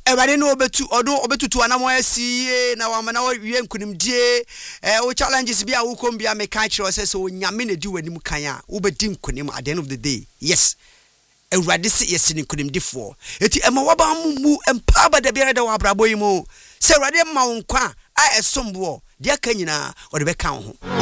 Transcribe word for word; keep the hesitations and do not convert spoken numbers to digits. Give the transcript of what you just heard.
Awurade no obetu odo obetutu anamo asie na wa mana wie nkunimdie eh wo challenges bi a wo kom bia me kan kire se se onyame na di wanim kan a wo bedi nkunim at the end of the day. Yes. Awurade se yes ni nkunimdifo. Eti ema waba mu empa ba da biara da wa abrabo yi mu. Se Awurade ma wo nkwa a esombo de aka nyina o de beka ho.